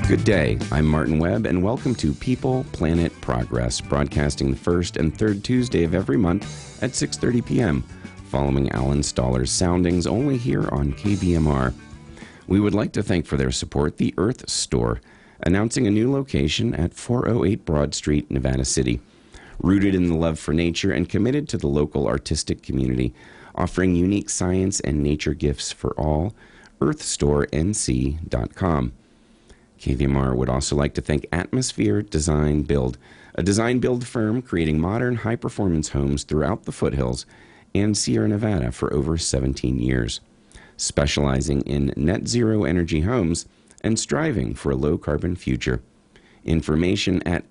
Good day, I'm Martin Webb, and welcome to People, Planet, Progress, broadcasting the first and third Tuesday of every month at 6:30 p.m., following Alan Stoller's soundings only here on KVMR. We would like to thank for their support the Earth Store, announcing a new location at 408 Broad Street, Nevada City. Rooted in the love for nature and committed to the local artistic community, offering unique science and nature gifts for all, earthstorenc.com. KVMR would also like to thank Atmosphere Design Build, a design build firm creating modern high-performance homes throughout the foothills and Sierra Nevada for over 17 years, specializing in net zero energy homes and striving for a low-carbon future. Information at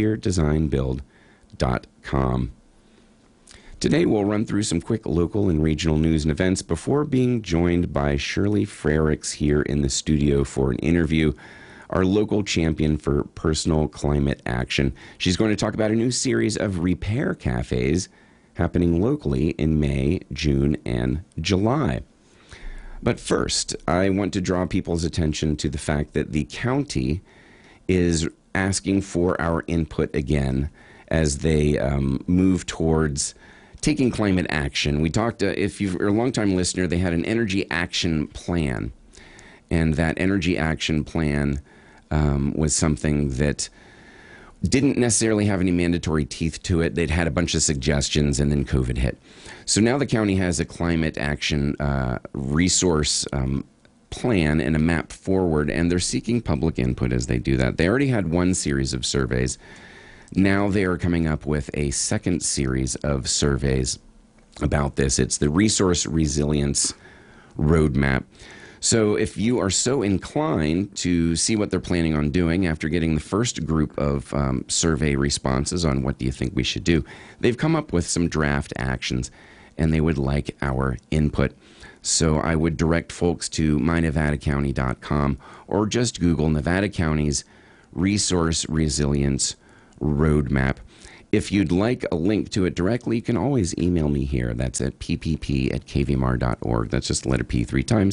atmospheredesignbuild.com. Today we'll run through some quick local and regional news and events before being joined by Shirley Frericks here in the studio for an interview, our local champion for personal climate action. She's going to talk about a new series of repair cafes happening locally in May, June, and July. But first, I want to draw people's attention to the fact that the county is asking for our input again as they move towards taking climate action. We talked, if you're a longtime listener, they had an energy action plan. And that energy action plan was something that didn't necessarily have any mandatory teeth to it. They'd had a bunch of suggestions, and then COVID hit. So now the county has a climate action resource plan and a map forward, and they're seeking public input as they do that. They already had one series of surveys. Now they are coming up with a second series of surveys about this. It's the Resource Resilience Roadmap. So if you are so inclined to see what they're planning on doing after getting the first group of survey responses on what do you think we should do, they've come up with some draft actions, and they would like our input. So I would direct folks to mynevadacounty.com or just Google Nevada County's Resource Resilience Roadmap. If you'd like a link to it directly, you can always email me here. That's at ppp@kvmr.org. That's just the letter P 3 times,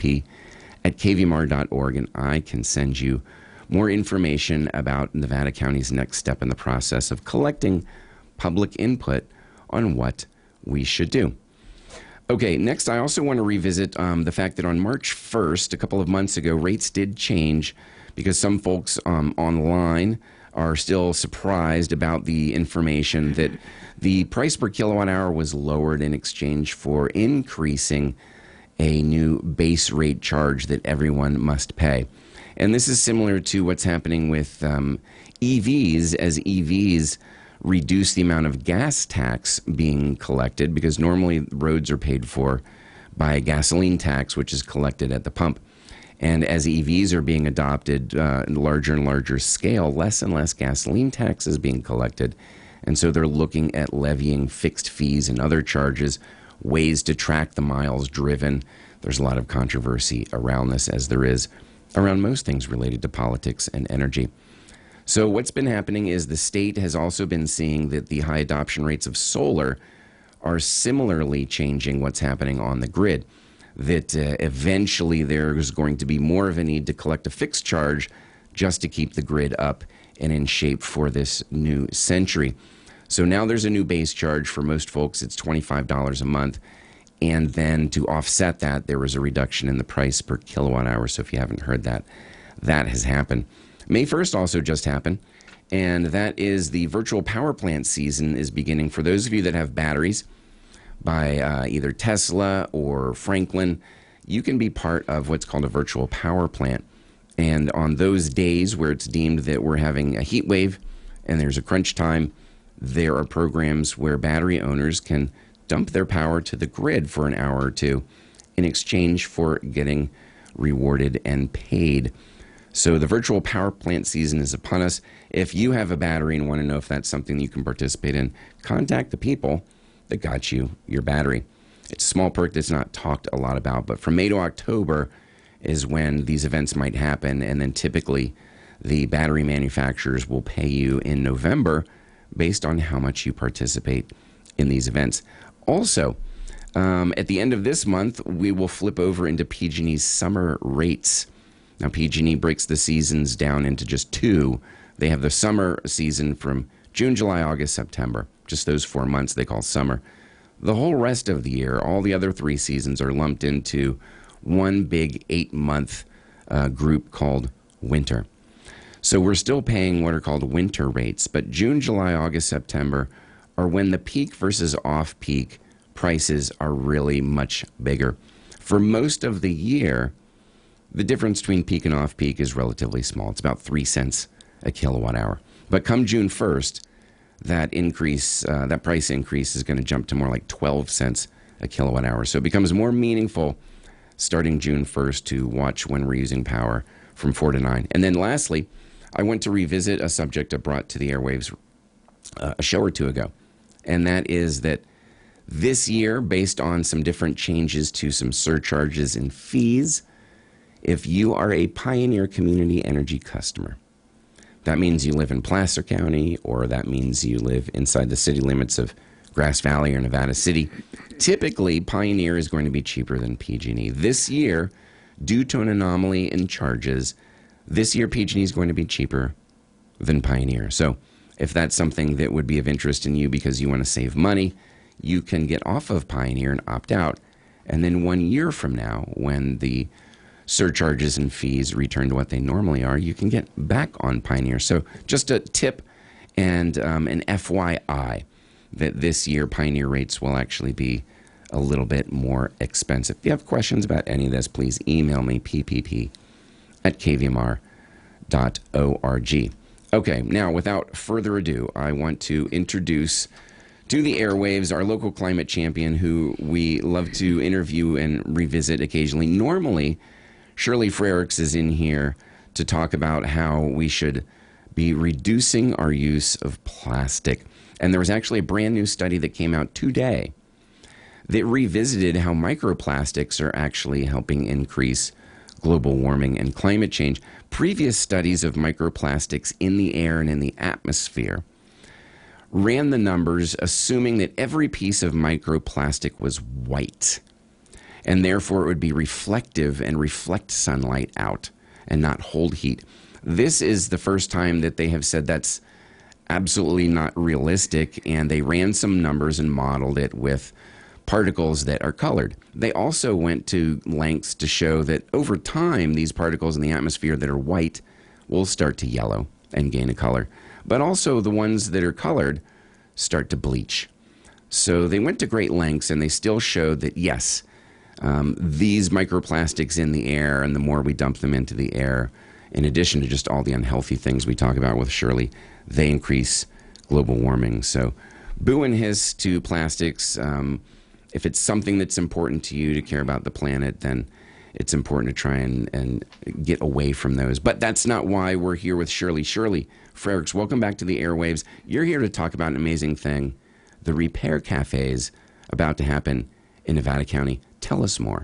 ppp@kvmr.org, and I can send you more information about Nevada County's next step in the process of collecting public input on what we should do. Okay, next I also want to revisit the fact that on March 1st, a couple of months ago, rates did change because some folks online are still surprised about the information that the price per kilowatt hour was lowered in exchange for increasing a new base rate charge that everyone must pay. And this is similar to what's happening with EVs, as EVs reduce the amount of gas tax being collected, because normally roads are paid for by a gasoline tax, which is collected at the pump. And as EVs are being adopted in larger and larger scale, less and less gasoline tax is being collected. And so they're looking at levying fixed fees and other charges, ways to track the miles driven. There's a lot of controversy around this, as there is around most things related to politics and energy. So what's been happening is the state has also been seeing that the high adoption rates of solar are similarly changing what's happening on the grid. That eventually there's going to be more of a need to collect a fixed charge just to keep the grid up and in shape for this new century. So now there's a new base charge for most folks. It's $25 a month. And then to offset that, there was a reduction in the price per kilowatt hour. So if you haven't heard that, that has happened. May 1st also just happened. And that is the virtual power plant season is beginning. For those of you that have batteries by either Tesla or Franklin, you can be part of what's called a virtual power plant. And on those days where it's deemed that we're having a heat wave and there's a crunch time, there are programs where battery owners can dump their power to the grid for an hour or two in exchange for getting rewarded and paid. So the virtual power plant season is upon us. If you have a battery and want to know if that's something you can participate in, contact the people that got you your battery. It's a small perk that's not talked a lot about, but from May to October is when these events might happen, and then typically the battery manufacturers will pay you in November based on how much you participate in these events. Also, at the end of this month, we will flip over into PG&E's summer rates. Now, PG&E breaks the seasons down into just two. They have the summer season from June, July, August, September. Just those 4 months they call summer. The whole rest of the year, all the other 3 seasons are lumped into one big 8-month group called winter. So we're still paying what are called winter rates, but June, July, August, September are when the peak versus off-peak prices are really much bigger. For most of the year, the difference between peak and off-peak is relatively small. It's about 3 cents a kilowatt hour. But come June 1st, that price increase is going to jump to more like 12 cents a kilowatt hour. So it becomes more meaningful starting June 1st to watch when we're using power from 4 to 9. And then lastly, I went to revisit a subject I brought to the airwaves a show or two ago. And that is that this year, based on some different changes to some surcharges and fees, if you are a Pioneer Community Energy customer, that means you live in Placer County, or that means you live inside the city limits of Grass Valley or Nevada City, typically Pioneer is going to be cheaper than PG&E. This year, due to an anomaly in charges, this year PG&E is going to be cheaper than Pioneer. So if that's something that would be of interest in you because you want to save money, you can get off of Pioneer and opt out. And then 1 year from now, when the surcharges and fees return to what they normally are, you can get back on Pioneer. So just a tip and an FYI that this year Pioneer rates will actually be a little bit more expensive. If you have questions about any of this, please email me, ppp@kvmr.org. Okay, now without further ado, I want to introduce to the airwaves our local climate champion who we love to interview and revisit occasionally. Normally, Shirley Frericks is in here to talk about how we should be reducing our use of plastic. And there was actually a brand new study that came out today that revisited how microplastics are actually helping increase global warming and climate change. Previous studies of microplastics in the air and in the atmosphere ran the numbers assuming that every piece of microplastic was white, and therefore it would be reflective and reflect sunlight out and not hold heat. This is the first time that they have said that's absolutely not realistic, and they ran some numbers and modeled it with particles that are colored. They also went to lengths to show that over time, these particles in the atmosphere that are white will start to yellow and gain a color. But also the ones that are colored start to bleach. So they went to great lengths, and they still showed that, yes, these microplastics in the air, and the more we dump them into the air, in addition to just all the unhealthy things we talk about with Shirley, they increase global warming. So boo and hiss to plastics. If it's something that's important to you to care about the planet, then it's important to try and get away from those. But that's not why we're here with Shirley. Shirley Frericks, welcome back to the airwaves. You're here to talk about an amazing thing, the repair cafes about to happen in Nevada County. Tell us more.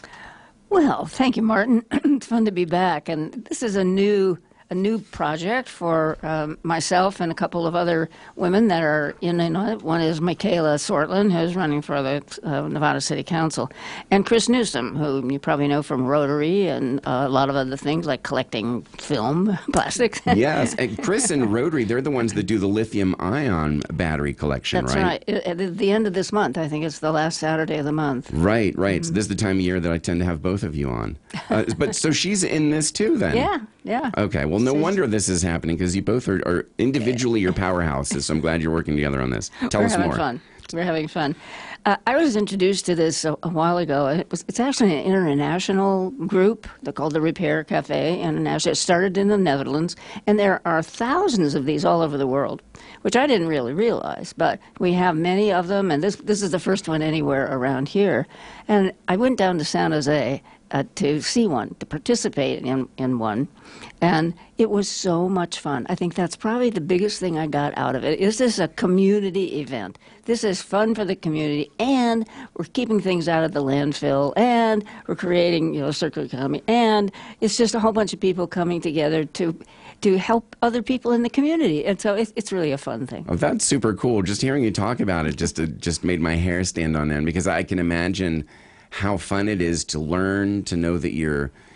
Well, thank you, Martin. It's fun to be back. And this is a new project for myself and a couple of other women that are in it. One is Michaela Sortland, who's running for the Nevada City Council, and Chris Newsom, who you probably know from Rotary and a lot of other things like collecting film, plastics. Yes, and Chris and Rotary, they're the ones that do the lithium-ion battery collection, That's right? That's right. At the end of this month, I think it's the last Saturday of the month. Right. Mm-hmm. So this is the time of year that I tend to have both of you on. But so she's in this too, then? Yeah. Okay, well, no wonder this is happening, because you both are individually your powerhouses, so I'm glad you're working together on this. Tell us more. We're having fun. I was introduced to this a while ago. It's actually an international group. They're called the Repair Cafe International. It started in the Netherlands, and there are thousands of these all over the world, which I didn't really realize. But we have many of them, and this is the first one anywhere around here. And I went down to San Jose to see one, to participate in one. And it was so much fun. I think that's probably the biggest thing I got out of it. This is a community event. This is fun for the community, and we're keeping things out of the landfill, and we're creating, a circular economy, and it's just a whole bunch of people coming together to help other people in the community. And so it's really a fun thing. Oh, that's super cool. Just hearing you talk about it just made my hair stand on end, because I can imagine how fun it is to learn, to know that you're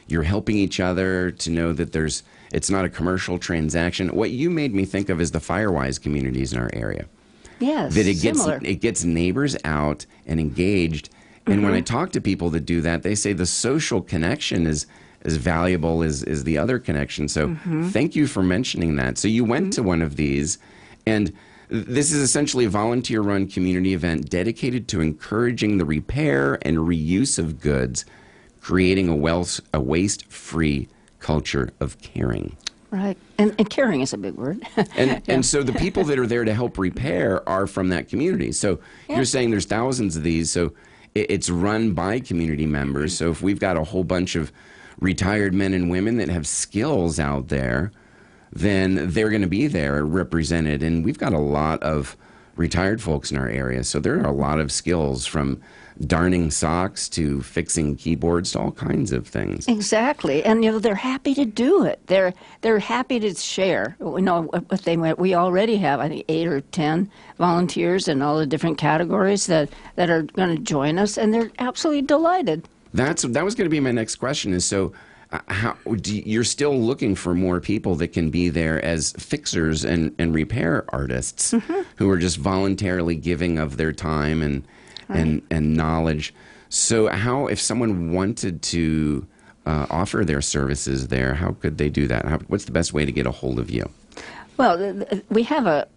you're helping each other, to know that it's not a commercial transaction. What you made me think of is the Firewise communities in our area. Yes, That similar. it gets neighbors out and engaged. And when I talk to people that do that, they say the social connection is as valuable as the other connection. So thank you for mentioning that. So you went to one of these, and this is essentially a volunteer-run community event dedicated to encouraging the repair and reuse of goods, creating a waste-free culture of caring. Right. And caring is a big word. And so the people that are there to help repair are from that community. So you're saying there's thousands of these. So it's run by community members. So if we've got a whole bunch of retired men and women that have skills out there, then they're going to be there represented. And we've got a lot of retired folks in our area. So there are a lot of skills, from darning socks to fixing keyboards to all kinds of things. Exactly, and they're happy to do it. They're happy to share. What they went. We already have, I think, 8 or 10 volunteers in all the different categories that are going to join us, and they're absolutely delighted. That was going to be my next question. Is so. You're still looking for more people that can be there as fixers and repair artists who are just voluntarily giving of their time and knowledge. So if someone wanted to offer their services there, how could they do that? What's the best way to get a hold of you? Well, we have a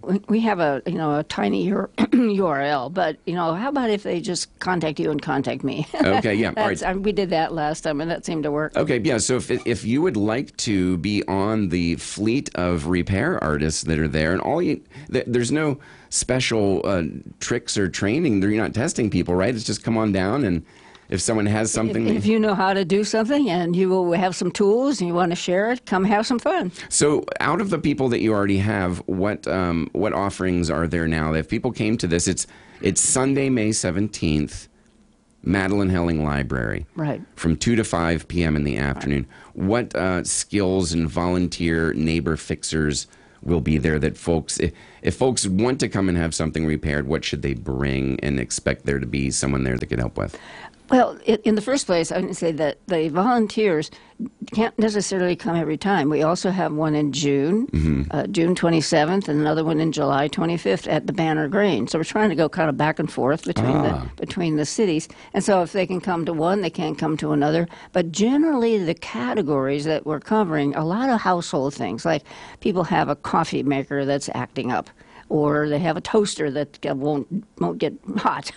tiny URL, but how about if they just contact you and contact me? Okay, yeah, all right. We did that last time, and that seemed to work. Okay, yeah. So if you would like to be on the fleet of repair artists that are there, and there's no special tricks or training. You're not testing people, right? It's just come on down, and if someone has something, if you know how to do something and you will have some tools and you want to share it, come have some fun. So, out of the people that you already have, what offerings are there now? If people came to this, it's Sunday, May 17th, Madeline Helling Library, right, from 2 to 5 p.m. in the afternoon. Right. What skills and volunteer neighbor fixers will be there that folks, if folks want to come and have something repaired, what should they bring and expect there to be someone there that could help with? Well, in the first place, I would say that the volunteers can't necessarily come every time. We also have one in June, June 27th, and another one in July 25th at the Banner Grange. So we're trying to go kind of back and forth between the cities. And so if they can come to one, they can't come to another. But generally, the categories that we're covering, a lot of household things, like people have a coffee maker that's acting up, or they have a toaster that won't get hot,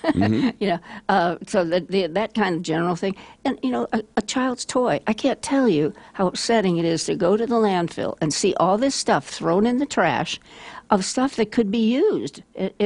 so that kind of general thing. And a child's toy. I can't tell you how upsetting it is to go to the landfill and see all this stuff thrown in the trash, of stuff that could be used.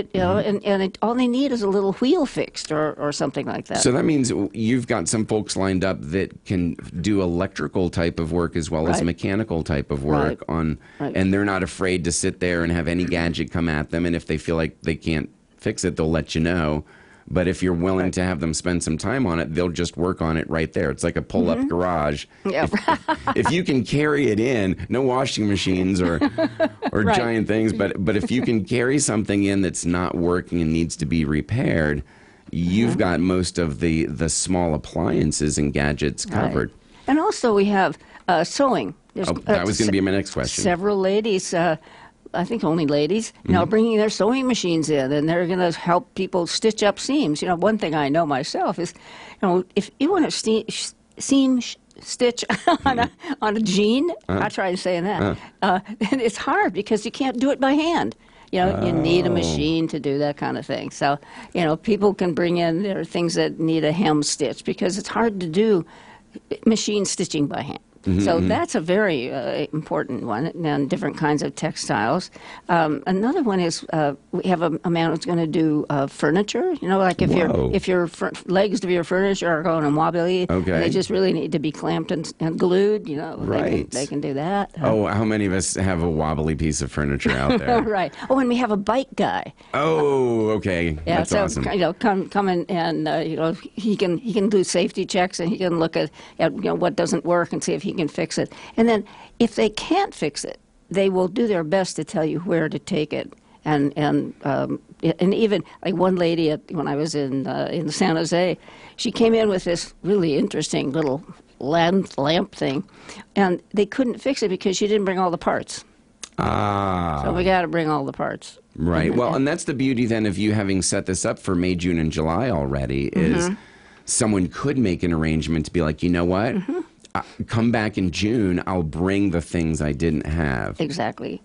All they need is a little wheel fixed or something like that. So that means you've got some folks lined up that can do electrical type of work as well as mechanical type of work and they're not afraid to sit there and have any gadget come at them. And if they feel like they can't fix it, they'll let you know. But if you're willing to have them spend some time on it, they'll just work on it right there. It's like a pull-up garage. Yeah. If you can carry it in, no washing machines or giant things, but if you can carry something in that's not working and needs to be repaired, you've got most of the small appliances and gadgets covered. Right. And also we have sewing. That was going to be my next question. Several ladies, I think only ladies, bringing their sewing machines in, and they're going to help people stitch up seams. One thing I know myself is, if you want to seam stitch on a jean, I try saying that, and it's hard because you can't do it by hand. You need a machine to do that kind of thing. So, people can bring in there things that need a hem stitch because it's hard to do machine stitching by hand. So that's a very important one, and different kinds of textiles. Another one is we have a man who's going to do furniture. Like if your legs of your furniture are going wobbly, they just really need to be clamped and glued. They can do that. How many of us have a wobbly piece of furniture out there? Right. Oh, and we have a bike guy. Oh, okay. Yeah, that's awesome. Come in and he can do safety checks, and he can look at what doesn't work and see if he can fix it. And then if they can't fix it, they will do their best to tell you where to take it. And even like one lady when I was in San Jose, she came in with this really interesting little lamp thing, and they couldn't fix it because she didn't bring all the parts. So we got to bring all the parts. Right. Well, and that's the beauty then of you having set this up for May, June, and July already is someone could make an arrangement to be like, you know what? Come back in June, I'll bring the things I didn't have. Exactly.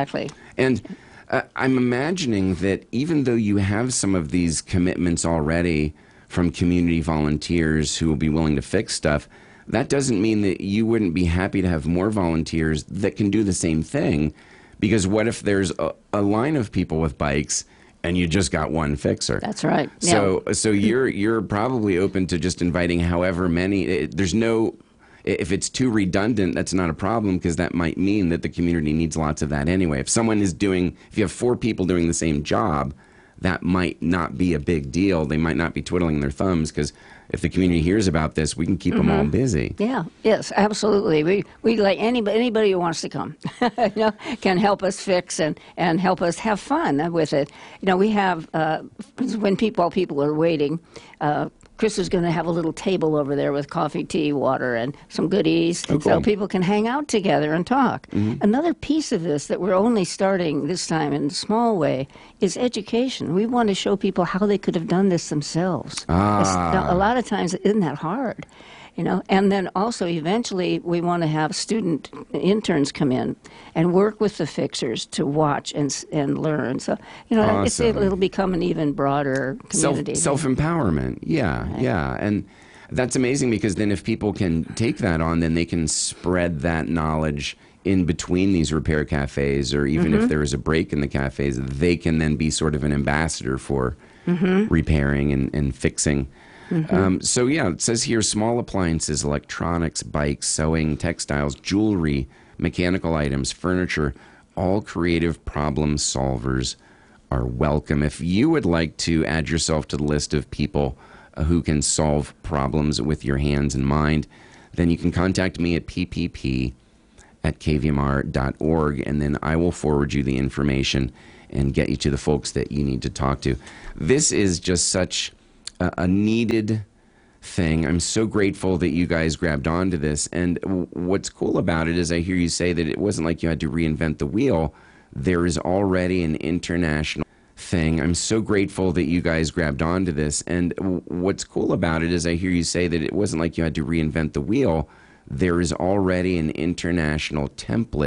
And I'm imagining that even though you have some of these commitments already from community volunteers who will be willing to fix stuff, that doesn't mean that you wouldn't be happy to have more volunteers that can do the same thing. Because what if there's a line of people with bikes and you just got one fixer? That's right. So you're probably open to just inviting however many. There's no, if it's too redundant, that's not a problem because that might mean that the community needs lots of that anyway. If you have 4 people doing the same job, that might not be a big deal. They might not be twiddling their thumbs because if the community hears about this, we can keep them all busy. Yeah, yes, absolutely. We like anybody who wants to come, can help us fix and help us have fun with it. We have while people are waiting. Chris is going to have a little table over there with coffee, tea, water, and some goodies, so people can hang out together and talk. Another piece of this that we're only starting this time in a small way is education. We want to show people how they could have done this themselves. A lot of times, it isn't that hard. And then also eventually we want to have student interns come in and work with the fixers to watch and learn. So, it'll become an even broader community. Self-empowerment. Yeah. And that's amazing because then if people can take that on, then they can spread that knowledge in between these repair cafes, or even if there is a break in the cafes, they can then be sort of an ambassador for repairing and fixing. So it says here, small appliances, electronics, bikes, sewing, textiles, jewelry, mechanical items, furniture, all creative problem solvers are welcome. If you would like to add yourself to the list of people who can solve problems with your hands and mind, then you can contact me at ppp@kvmr.org, and then I will forward you the information and get you to the folks that you need to talk to. This is just such a needed thing. I'm so grateful that you guys grabbed onto this. And what's cool about it is I hear you say that it wasn't like you had to reinvent the wheel. There is already an international thing. I'm so grateful that you guys grabbed onto this. And what's cool about it is I hear you say that it wasn't like you had to reinvent the wheel. There is already an international template